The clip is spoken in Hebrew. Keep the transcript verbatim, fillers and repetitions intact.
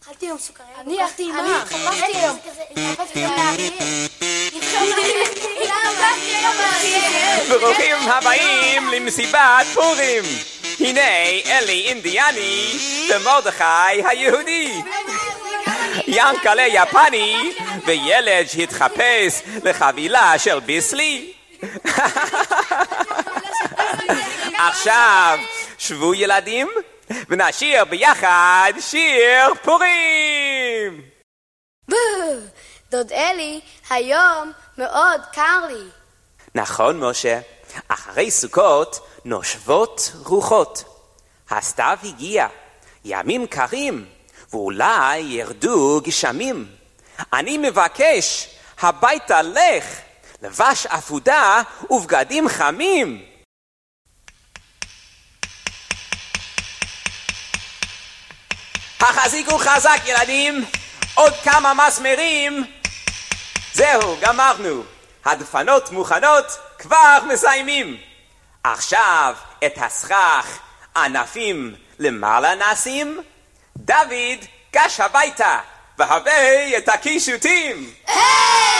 אכלתי היום סוכריה. אני אכלתי עם מה? חפשתי היום. חפשתי גם לאריאל. ברוכים הבאים למסיבת פורים. הנה אלי אינדיאני ומרדכי היהודי. ינקלה יפני וילד שהתחפש לחבילה של ביסלי. עכשיו שבו ילדים ונשיר ביחד שיר פורים. דוד אלי, היום מאוד קר לי. נכון משה, אחרי סוכות נושבות רוחות. הסתיו הגיע, ימים קרים, ואולי ירדו גשמים. אני מבקש, הביתה לך, לבש אפודה ובגדים חמים. החזיקו חזק ילדים, עוד כמה מסמרים. זהו, גמרנו. הדפנות מוכנות, כבר מסיימים. עכשיו את הסכך ענפים למעלה נשים. דוד גש הביתה והבא את הקישוטים.